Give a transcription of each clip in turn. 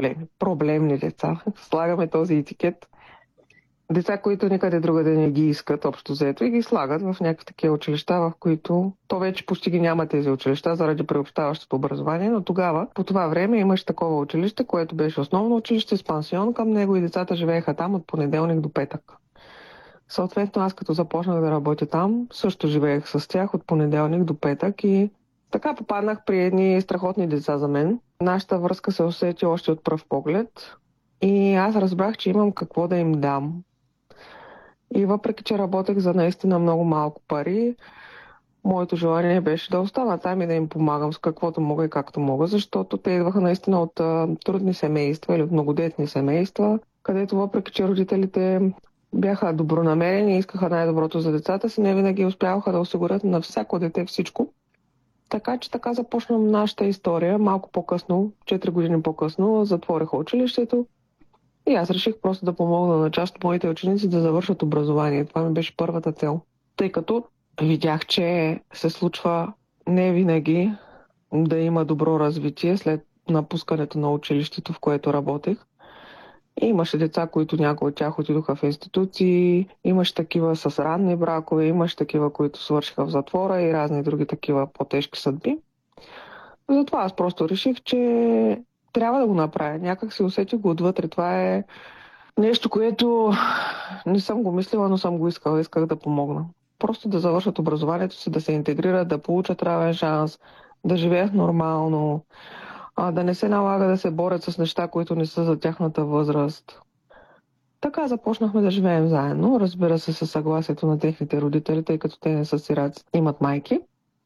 проблеми. Проблемни деца. Слагаме този етикет. Деца, които никъде другаде не ги искат, общо взето, и ги слагат в някакви такива училища, в които то вече почти ги няма тези училища заради приобщаващото образование, но тогава, по това време, имаше такова училище, което беше основно училище с пансион към него и децата живееха там от понеделник до петък. Съответно, аз като започнах да работя там, също живеех с тях от понеделник до петък и така попаднах при едни страхотни деца за мен. Нашата връзка се усети още от пръв поглед и аз разбрах, че имам какво да им дам. И въпреки, че работех за наистина много малко пари, моето желание беше да остана там и да им помагам с каквото мога и както мога, защото те идваха наистина от трудни семейства или от многодетни семейства, където въпреки, че родителите бяха добронамерени и искаха най-доброто за децата си, не винаги успяваха да осигурят на всяко дете всичко. Така че така започна нашата история. Малко по-късно, 4 години по-късно, затвориха училището и аз реших просто да помогна на част от моите ученици да завършат образование. Това ми беше първата цел. Тъй като видях, че се случва не винаги да има добро развитие след напускането на училището, в което работех. И имаше деца, които някои от тях отидоха в институции, имаше такива с ранни бракове, имаше такива, които свършиха в затвора и разни други такива по-тежки съдби. Затова аз просто реших, че трябва да го направя. Някак си усетих го отвътре. Това е нещо, което не съм го мислила, но съм го искала. Исках да помогна. Просто да завършат образованието си, да се интегрират, да получат равен шанс, да живеят нормално, да не се налага да се борят с неща, които не са за тяхната възраст. Така започнахме да живеем заедно, разбира се, със съгласието на техните родители, тъй като те не са сираци, имат майки.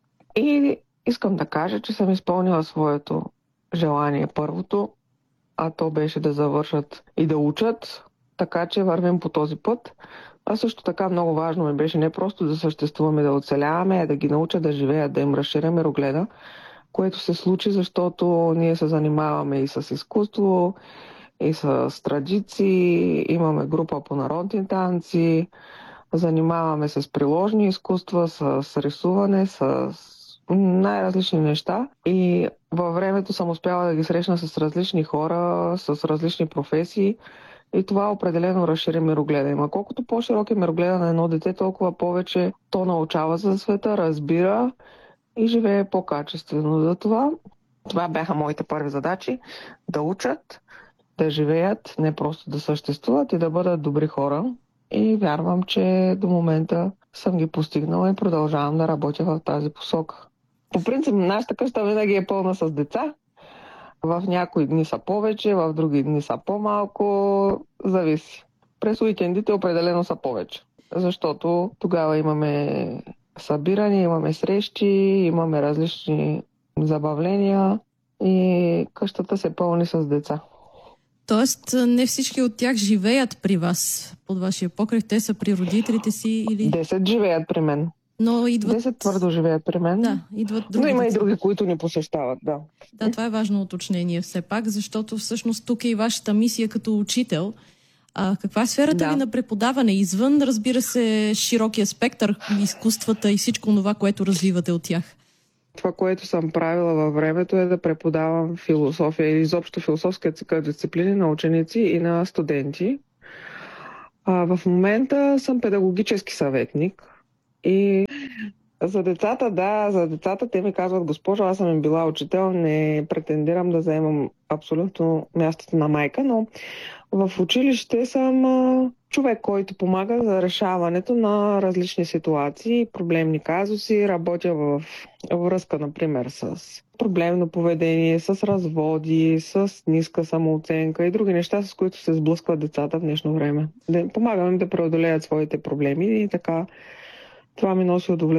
И искам да кажа, че съм изпълнила своето желание първото, а то беше да завършат и да учат, така че вървим по този път. А също така много важно ми беше не просто да съществуваме, да оцеляваме, а да ги науча да живеят, да им разширя мирогледа, което се случи, защото ние се занимаваме и с изкуство, и с традиции, имаме група по народни танци, занимаваме се с приложни изкуства, с рисуване, с най-различни неща. И във времето съм успяла да ги срещна с различни хора, с различни професии. И това определено разшири мирогледа им. А колкото по-широк е мирогледа на едно дете, толкова повече то научава за света, разбира и живее по-качествено. Затова това бяха моите първи задачи. Да учат, да живеят, не просто да съществуват и да бъдат добри хора. И вярвам, че до момента съм ги постигнала и продължавам да работя в тази посока. По принцип, нашата къща винаги е пълна с деца. В някои дни са повече, в други дни са по-малко. Зависи. През уикендите определено са повече. Защото тогава имаме събирания, имаме срещи, имаме различни забавления и къщата се пълни с деца. Тоест, не всички от тях живеят при вас, под вашия покрив. Те са при родителите си или... 10 живеят при мен. Но идват... 10 твърдо живеят при мен. Да, идват други. Но има деца. и други, които ни посещават, да. Да, това е важно уточнение все пак, защото всъщност тук е и вашата мисия като учител. Каква е сферата ви на преподаване? Извън, разбира се, широкия спектър, изкуствата и всичко това, което развивате от тях. Това, което съм правила във времето е да преподавам философия или изобщо философска дисциплини на ученици и на студенти. В момента съм педагогически съветник и за децата те ми казват: госпожо, аз съм им била учител, не претендирам да заемам абсолютно мястото на майка, но в училище съм човек, който помага за решаването на различни ситуации, проблемни казуси. Работя в връзка, например, с проблемно поведение, с разводи, с ниска самооценка и други неща, с които се сблъскват децата в днешно време. Помагам им да преодолеят своите проблеми и така това ми носи удовлетворение.